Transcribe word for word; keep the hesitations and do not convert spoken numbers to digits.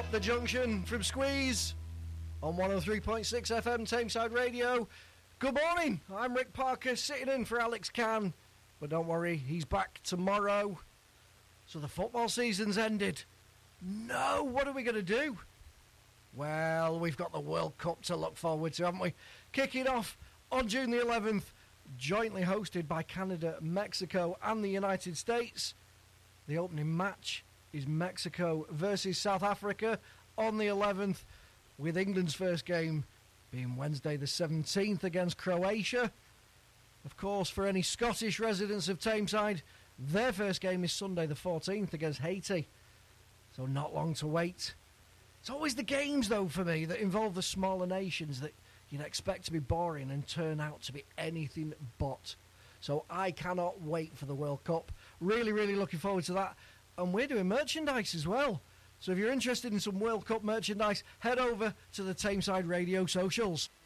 Up the junction from Squeeze on one oh three point six F M Tameside Radio. Good morning, I'm Rick Parker sitting in for Alex Cann, but don't worry, he's back tomorrow. So the football season's ended. No, what are we going to do? Well, we've got the World Cup to look forward to, haven't we? Kicking off on June the eleventh, jointly hosted by Canada, Mexico and the United States. The opening match is Mexico versus South Africa on the eleventh, with England's first game being Wednesday the seventeenth against Croatia. Of course, for any Scottish residents of Tameside, their first game is Sunday the fourteenth against Haiti. So not long to wait. It's always the games, though, for me, that involve the smaller nations that you'd expect to be boring and turn out to be anything but. So I cannot wait for the World Cup. Really, really looking forward to that. And we're doing merchandise as well. So if you're interested in some World Cup merchandise, head over to the Tameside Radio socials.